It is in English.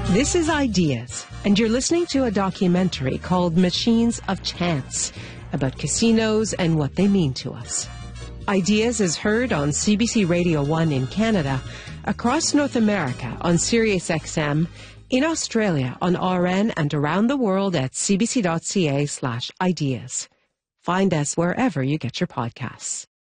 This is Ideas, and you're listening to a documentary called Machines of Chance about casinos and what they mean to us. Ideas is heard on CBC Radio 1 in Canada, across North America on SiriusXM, in Australia on RN, and around the world at cbc.ca/ideas. Find us wherever you get your podcasts.